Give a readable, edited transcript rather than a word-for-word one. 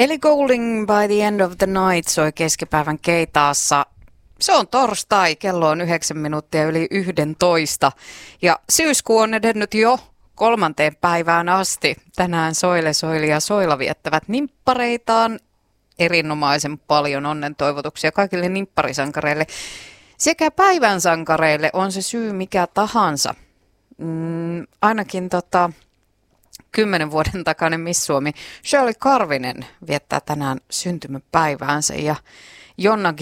Ellie Goulding by the End of the Night soi keskipäivän Keitaassa. Se on torstai, kello on 9 minuuttia yli 11 ja syyskuu on edennyt jo 3. päivään asti. Tänään Soili ja Soila viettävät nimppareitaan. Erinomaisen paljon onnen toivotuksia kaikille nimpparisankareille. Sekä päivän sankareille on se syy mikä tahansa. Ainakin 10 vuoden takainen Miss Suomi Shirley Karvinen viettää tänään syntymäpäiväänsä ja Jonna